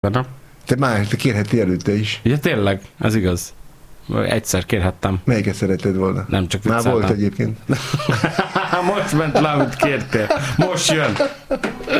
Te kérhettél előtte is. Ja, tényleg, ez igaz. Egyszer kérhettem. Melyiket szeretted volna? Nem csak már volt egyébként. Most ment le, amit kértél. Most jön.